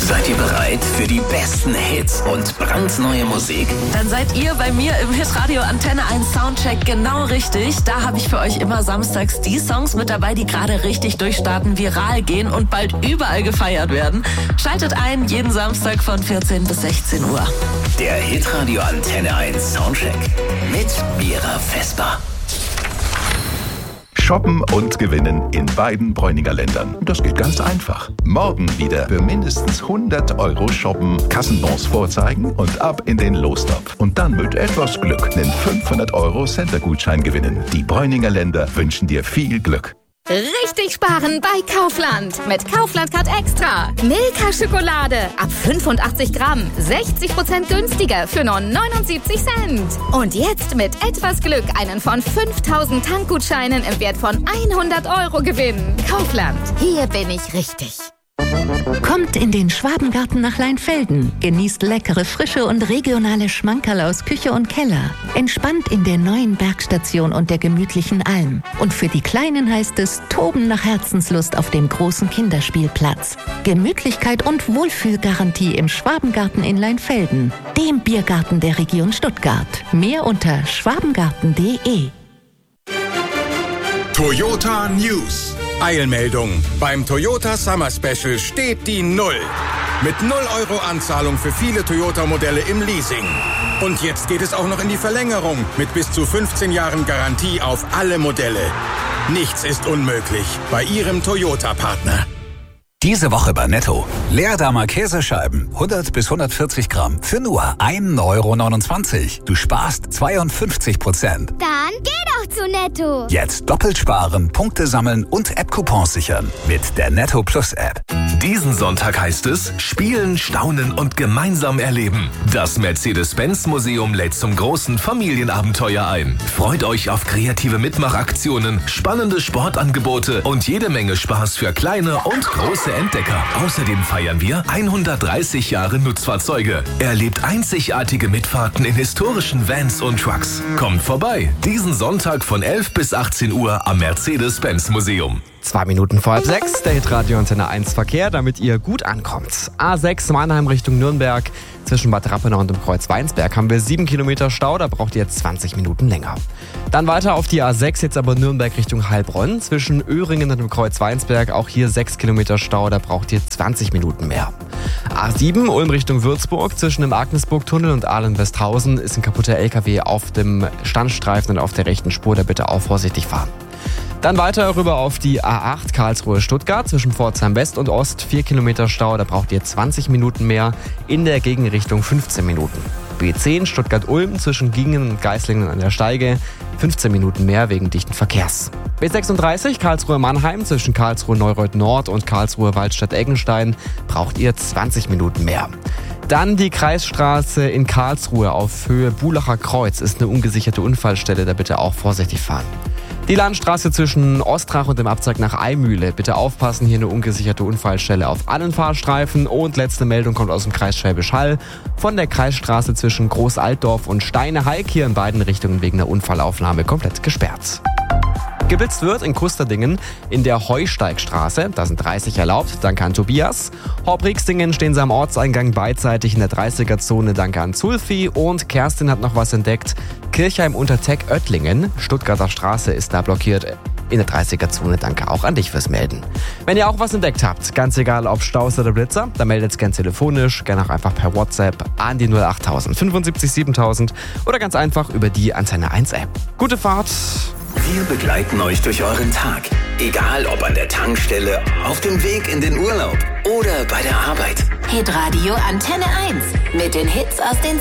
Seid ihr bereit für die besten Hits und brandneue Musik? Dann seid ihr bei mir im Hitradio Antenne 1 Soundcheck genau richtig. Da habe ich für euch immer samstags die Songs mit dabei, die gerade richtig durchstarten, viral gehen und bald überall gefeiert werden. Schaltet ein, jeden Samstag von 14 bis 16 Uhr. Der Hitradio Antenne 1 Soundcheck mit Mira Vesper. Shoppen und gewinnen in beiden Bräuninger Ländern. Das geht ganz einfach. Morgen wieder für mindestens 100 € shoppen, Kassenbons vorzeigen und ab in den Lostopf. Und dann mit etwas Glück einen 500 € Center-Gutschein gewinnen. Die Bräuninger Länder wünschen dir viel Glück. Richtig sparen bei Kaufland. Mit Kaufland Card Extra. Milka Schokolade ab 85 Gramm. 60% günstiger für nur 79 Cent. Und jetzt mit etwas Glück einen von 5000 Tankgutscheinen im Wert von 100 € gewinnen. Kaufland. Hier bin ich richtig. Kommt in den Schwabengarten nach Leinfelden. Genießt leckere, frische und regionale Schmankerl aus Küche und Keller. Entspannt in der neuen Bergstation und der gemütlichen Alm. Und für die Kleinen heißt es Toben nach Herzenslust auf dem großen Kinderspielplatz. Gemütlichkeit und Wohlfühlgarantie im Schwabengarten in Leinfelden. Dem Biergarten der Region Stuttgart. Mehr unter schwabengarten.de. Toyota News. Eilmeldung. Beim Toyota Summer Special steht die 0. Mit 0 € Anzahlung für viele Toyota-Modelle im Leasing. Und jetzt geht es auch noch in die Verlängerung mit bis zu 15 Jahren Garantie auf alle Modelle. Nichts ist unmöglich bei Ihrem Toyota-Partner. Diese Woche bei Netto. Leerdamer Käsescheiben, 100 bis 140 Gramm, für nur 1,29 €. Du sparst 52%. Dann geh doch zu Netto. Jetzt doppelt sparen, Punkte sammeln und App-Coupons sichern. Mit der Netto Plus App. Diesen Sonntag heißt es Spielen, Staunen und gemeinsam erleben. Das Mercedes-Benz-Museum lädt zum großen Familienabenteuer ein. Freut euch auf kreative Mitmachaktionen, spannende Sportangebote und jede Menge Spaß für kleine und große Entdecker. Außerdem feiern wir 130 Jahre Nutzfahrzeuge. Erlebt einzigartige Mitfahrten in historischen Vans und Trucks. Kommt vorbei, diesen Sonntag von 11 bis 18 Uhr am Mercedes-Benz-Museum. 2 Minuten vor halb 6, der Hitradio Antenne 1 Verkehr, damit ihr gut ankommt. A6 Mannheim Richtung Nürnberg. Zwischen Bad Rappenau und dem Kreuz Weinsberg haben wir 7 Kilometer Stau, da braucht ihr jetzt 20 Minuten länger. Dann weiter auf die A6, jetzt aber Nürnberg Richtung Heilbronn. Zwischen Öhringen und dem Kreuz Weinsberg auch hier 6 Kilometer Stau, da braucht ihr 20 Minuten mehr. A7 Ulm Richtung Würzburg. Zwischen dem Agnesburg-Tunnel und Ahlen-Westhausen ist ein kaputter LKW auf dem Standstreifen und auf der rechten Spur, da bitte auch vorsichtig fahren. Dann weiter rüber auf die A8 Karlsruhe-Stuttgart. Zwischen Pforzheim West und Ost 4 Kilometer Stau, da braucht ihr 20 Minuten mehr. In der Gegenrichtung 15 Minuten. B10 Stuttgart-Ulm zwischen Gingen und Geislingen an der Steige 15 Minuten mehr wegen dichten Verkehrs. B36 Karlsruhe-Mannheim zwischen Karlsruhe-Neureuth-Nord und Karlsruhe-Waldstadt-Eggenstein braucht ihr 20 Minuten mehr. Dann die Kreisstraße in Karlsruhe auf Höhe Bulacher Kreuz ist eine ungesicherte Unfallstelle, da bitte auch vorsichtig fahren. Die Landstraße zwischen Ostrach und dem Abzweig nach Eimühle. Bitte aufpassen, hier eine ungesicherte Unfallstelle auf allen Fahrstreifen. Und letzte Meldung kommt aus dem Kreis Schwäbisch Hall. Von der Kreisstraße zwischen Großaltdorf und Steineheik hier in beiden Richtungen wegen der Unfallaufnahme komplett gesperrt. Geblitzt wird in Kusterdingen in der Heusteigstraße. Da sind 30 erlaubt, danke an Tobias. Horbrixdingen stehen sie am Ortseingang beidseitig in der 30er-Zone, danke an Zulfi. Und Kerstin hat noch was entdeckt. Kirchheim-Unterteck-Oettlingen, Stuttgarter Straße, ist da blockiert in der 30er-Zone. Danke auch an dich fürs Melden. Wenn ihr auch was entdeckt habt, ganz egal ob Staus oder Blitzer, dann meldet es gern telefonisch, gerne auch einfach per WhatsApp an die 08000 75 7000 oder ganz einfach über die Antenne 1 App. Gute Fahrt! Wir begleiten euch durch euren Tag. Egal ob an der Tankstelle, auf dem Weg in den Urlaub oder bei der Arbeit. Hitradio Antenne 1 mit den Hits aus den